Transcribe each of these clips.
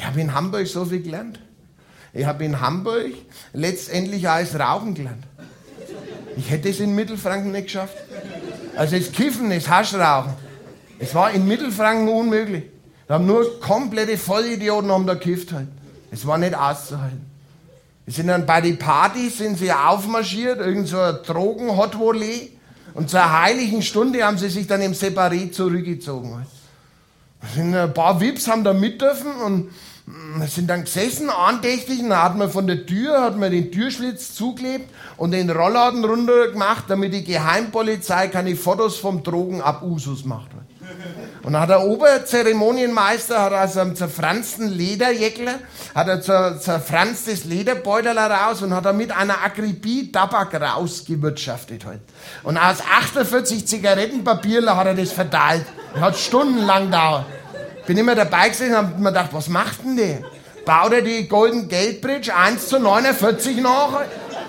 habe in Hamburg so viel gelernt. Ich habe in Hamburg letztendlich alles Rauchen gelernt. Ich hätte es in Mittelfranken nicht geschafft. Also das Kiffen, das Haschrauchen, es war in Mittelfranken unmöglich. Da haben nur komplette Vollidioten haben da gekifft halt. Es war nicht auszuhalten. Wir sind dann bei den Partys, sind sie aufmarschiert, irgend so ein Drogen-Hot-Volley. Und zur heiligen Stunde haben sie sich dann im Separé zurückgezogen. Halt. Ein paar Vips haben da mit dürfen und sind dann gesessen, andächtig, und dann hat man von der Tür, hat man den Türschlitz zuklebt und den Rollladen runter gemacht, damit die Geheimpolizei keine Fotos vom Drogenabusus macht. Und dann hat der Oberzeremonienmeister, hat aus einem zerfransten Lederjäckler, hat er zerfranstes Lederbeutel raus und hat er mit einer Akribie Tabak rausgewirtschaftet halt. Und aus 48 Zigarettenpapierler hat er das verteilt. Das hat stundenlang gedauert. Bin immer dabei gesessen und hab mir gedacht, was macht denn der? Baut er die Golden Gate Bridge 1:49 nach?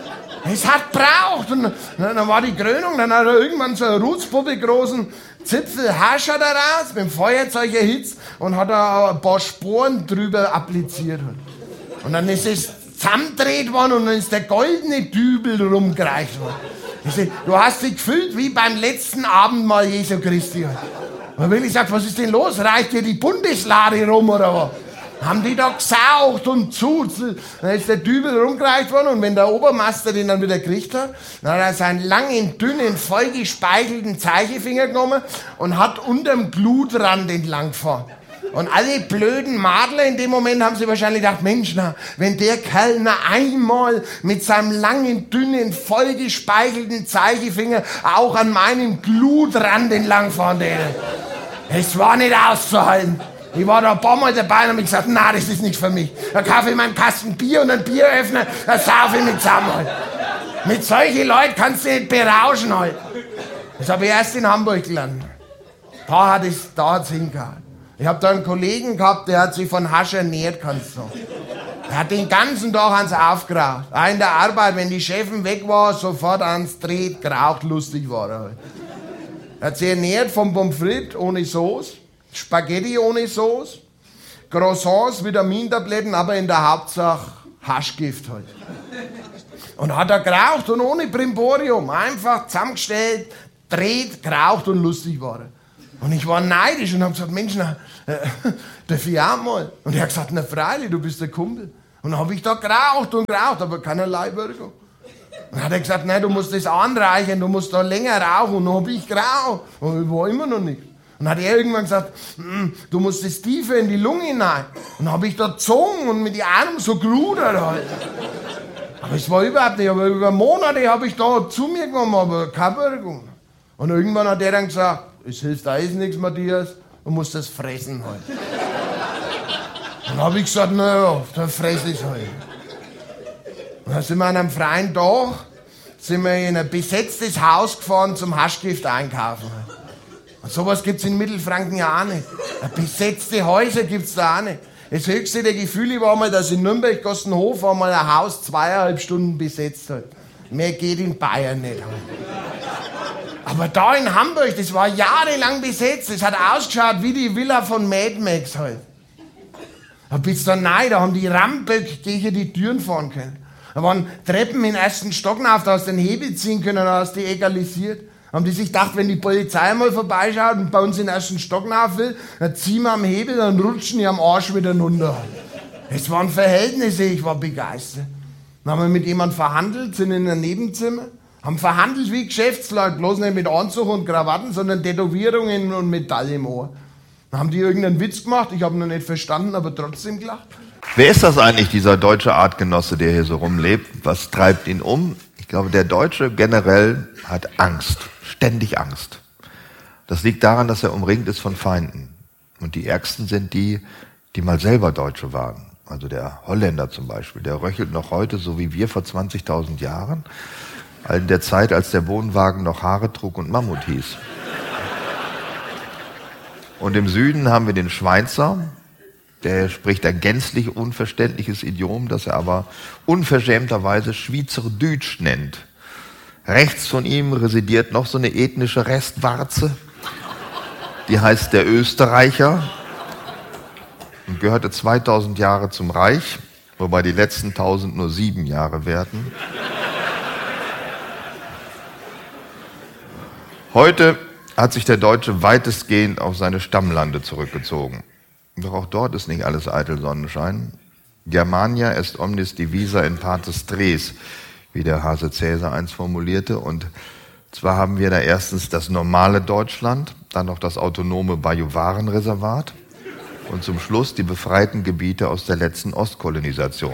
Es hat gebraucht. Und dann war die Krönung, dann hat er irgendwann so eine Rutzpuppe großen Zipfel Hasch da raus, mit dem Feuerzeug erhitzt und hat da ein paar Sporen drüber appliziert. Und dann ist es zusammengedreht worden und dann ist der goldene Dübel rumgereicht worden. Du hast dich gefühlt wie beim letzten Abendmahl Jesu Christi. Und Willi sagt, was ist denn los? Reicht dir die Bundeslade rum oder was? Haben die da gesaugt und zu. Dann ist der Dübel rumgereicht worden und wenn der Obermeister den dann wieder gekriegt hat, dann hat er seinen langen, dünnen, vollgespeichelten Zeigefinger genommen und hat unterm Glutrand entlang gefahren. Und alle blöden Madler in dem Moment haben sie wahrscheinlich gedacht, Mensch, na, wenn der Kerl na einmal mit seinem langen, dünnen, vollgespeichelten Zeigefinger auch an meinem Glutrand entlang fahren würde. Es war nicht auszuhalten. Ich war da ein paar Mal dabei und hab gesagt, na, das ist nicht für mich. Da kaufe ich mir einen Kasten Bier und einen Bieröffner, da saufe ich mit zusammen halt. Mit solchen Leuten kannst du nicht berauschen halt. Das habe ich erst in Hamburg gelernt. Da hat's hingehauen. Ich habe da einen Kollegen gehabt, der hat sich von Hasch ernährt, kannst du sagen. Er hat den ganzen Tag ans aufgeraucht. Auch in der Arbeit, wenn die Chefin weg war, sofort ans Dreht, geraucht, lustig war er halt. Er hat sich ernährt vom Pommes frites ohne Sauce, Spaghetti ohne Sauce, Croissants, Vitamintabletten, aber in der Hauptsache Haschgift halt. Und hat er geraucht und ohne Brimborium, einfach zusammengestellt, dreht, geraucht und lustig war er. Und ich war neidisch und hab gesagt, Mensch, na, darf ich auch mal? Und er hat gesagt, na freilich, du bist der Kumpel. Und dann hab ich da geraucht und geraucht, aber keinerlei Wirkung. Und dann hat er gesagt, nein, du musst das anreichern, du musst da länger rauchen. Und dann hab ich geraucht. Und ich war immer noch nicht. Und dann hat er irgendwann gesagt, du musst das tiefer in die Lunge hinein. Und dann hab ich da gezogen und mit den Armen so gerudert halt. Aber es war überhaupt nicht, aber über Monate habe ich da zu mir genommen, aber keine Wirkung. Und irgendwann hat er dann gesagt, es hilft alles nichts, Matthias, du musst das fressen halt. Dann habe ich gesagt, naja, dann fress ich halt. Und dann sind wir an einem freien Tag, sind wir in ein besetztes Haus gefahren zum Haschgift einkaufen. Und sowas gibt's in Mittelfranken ja auch nicht. Besetzte Häuser gibt's da auch nicht. Das höchste der Gefühle war mal, dass in Nürnberg-Gostenhof war mal ein Haus 2,5 Stunden besetzt halt. Mehr geht in Bayern nicht halt. Aber da in Hamburg, das war jahrelang besetzt. Das hat ausgeschaut wie die Villa von Mad Max halt. Da bist du rein, da haben die Ramböck gegen die Türen fahren können. Da waren Treppen im ersten Stock auf, da hast du den Hebel ziehen können, da hast du die egalisiert. Haben die sich gedacht, wenn die Polizei mal vorbeischaut und bei uns in den ersten Stock rauf will, dann ziehen wir am Hebel, dann rutschen die am Arsch wieder runter. Es waren Verhältnisse, ich war begeistert. Dann haben wir mit jemandem verhandelt, sind in einem Nebenzimmer, haben verhandelt wie Geschäftsleute, bloß nicht mit Anzug und Krawatten, sondern Tätowierungen und Metall im Ohr. Dann haben die irgendeinen Witz gemacht, ich habe ihn noch nicht verstanden, aber trotzdem gelacht. Wer ist das eigentlich, dieser deutsche Artgenosse, der hier so rumlebt? Was treibt ihn um? Ich glaube, der Deutsche generell hat Angst, ständig Angst. Das liegt daran, dass er umringt ist von Feinden. Und die ärgsten sind die, die mal selber Deutsche waren. Also der Holländer zum Beispiel, der röchelt noch heute, so wie wir vor 20.000 Jahren, in der Zeit, als der Wohnwagen noch Haare trug und Mammut hieß. Und im Süden haben wir den Schweizer, der spricht ein gänzlich unverständliches Idiom, das er aber unverschämterweise Schweizerdeutsch nennt. Rechts von ihm residiert noch so eine ethnische Restwarze, die heißt der Österreicher. und gehörte 2000 Jahre zum Reich, wobei die letzten 1000 nur 7 Jahre währten. Heute hat sich der Deutsche weitestgehend auf seine Stammlande zurückgezogen. Doch auch dort ist nicht alles eitel Sonnenschein. Germania est omnis divisa in partes tres, wie der Hase Cäsar einst formulierte. Und zwar haben wir da erstens das normale Deutschland, dann noch das autonome Bajuwarenreservat und zum Schluss die befreiten Gebiete aus der letzten Ostkolonisation.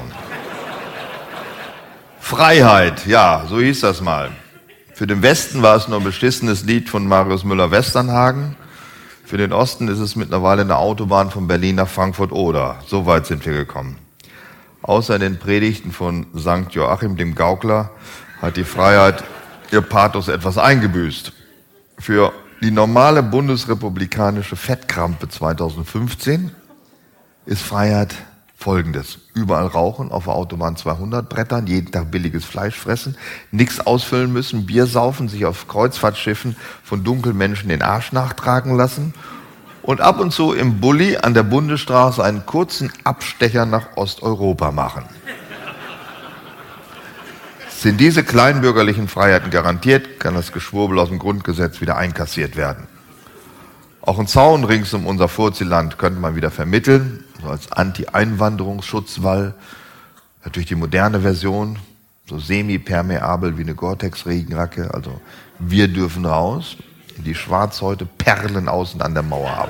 Freiheit, ja, so hieß das mal. Für den Westen war es nur ein beschissenes Lied von Marius Müller-Westernhagen. Für den Osten ist es mittlerweile eine Autobahn von Berlin nach Frankfurt-Oder. So weit sind wir gekommen. Außer in den Predigten von St. Joachim dem Gaukler hat die Freiheit ihr Pathos etwas eingebüßt. Für die normale bundesrepublikanische Fettkrampe 2015 ist Freiheit Folgendes: Überall rauchen, auf der Autobahn 200 brettern, jeden Tag billiges Fleisch fressen, nichts ausfüllen müssen, Bier saufen, sich auf Kreuzfahrtschiffen von Dunkelmenschen den Arsch nachtragen lassen und ab und zu im Bulli an der Bundesstraße einen kurzen Abstecher nach Osteuropa machen. Sind diese kleinbürgerlichen Freiheiten garantiert, kann das Geschwurbel aus dem Grundgesetz wieder einkassiert werden. Auch ein Zaun rings um unser Furziland könnte man wieder vermitteln, so als Anti-Einwanderungsschutzwall. Natürlich die moderne Version, so semi-permeabel wie eine Gore-Tex-Regenjacke. Also wir dürfen raus, die Schwarzhäute perlen außen an der Mauer ab.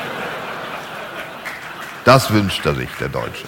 Das wünscht er sich, der Deutsche.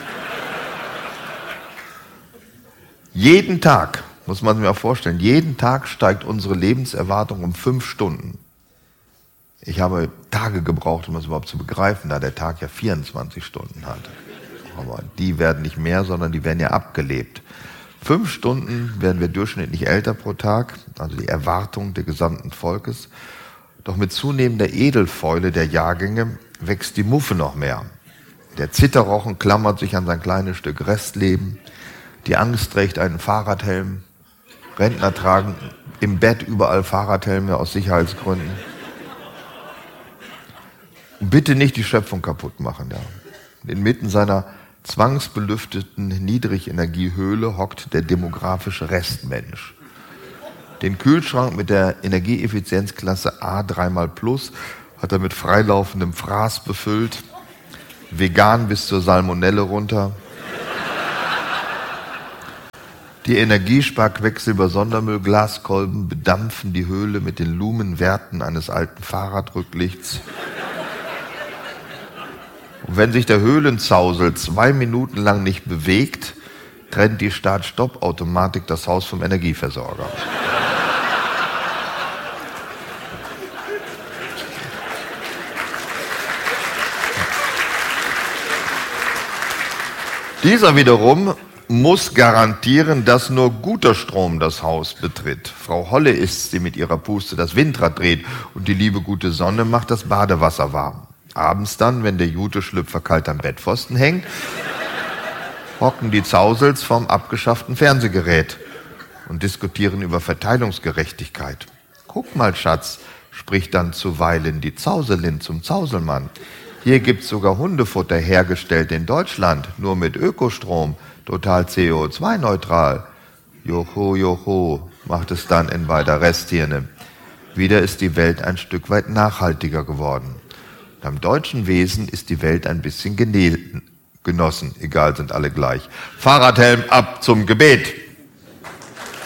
Jeden Tag, muss man sich mal vorstellen, jeden Tag steigt unsere Lebenserwartung um 5 Stunden. Ich habe Tage gebraucht, um das überhaupt zu begreifen, da der Tag ja 24 Stunden hat. Aber die werden nicht mehr, sondern die werden ja abgelebt. 5 Stunden werden wir durchschnittlich älter pro Tag, also die Erwartung des gesamten Volkes. Doch mit zunehmender Edelfäule der Jahrgänge wächst die Muffe noch mehr. Der Zitterrochen klammert sich an sein kleines Stück Restleben. Die Angst trägt einen Fahrradhelm. Rentner tragen im Bett überall Fahrradhelme aus Sicherheitsgründen. Bitte nicht die Schöpfung kaputt machen. Ja. Inmitten seiner zwangsbelüfteten Niedrigenergiehöhle hockt der demografische Restmensch. Den Kühlschrank mit der Energieeffizienzklasse A 3x+ hat er mit freilaufendem Fraß befüllt, vegan bis zur Salmonelle runter. Die Energiesparquecksilber-Sondermüll-Glaskolben bedampfen die Höhle mit den Lumenwerten eines alten Fahrradrücklichts. Und wenn sich der Höhlenzausel 2 Minuten lang nicht bewegt, trennt die Start-Stopp-Automatik das Haus vom Energieversorger. Dieser wiederum muss garantieren, dass nur guter Strom das Haus betritt. Frau Holle ist's, die mit ihrer Puste das Windrad dreht und die liebe gute Sonne macht das Badewasser warm. Abends dann, wenn der Juteschlüpfer kalt am Bettpfosten hängt, hocken die Zausels vorm abgeschafften Fernsehgerät und diskutieren über Verteilungsgerechtigkeit. Guck mal, Schatz, spricht dann zuweilen die Zauselin zum Zauselmann. Hier gibt's sogar Hundefutter hergestellt in Deutschland, nur mit Ökostrom, total CO2-neutral. Joho, joho, macht es dann in beider Resthirne. Wieder ist die Welt ein Stück weit nachhaltiger geworden. Beim deutschen Wesen ist die Welt ein bisschen genossen, egal, sind alle gleich. Fahrradhelm ab zum Gebet.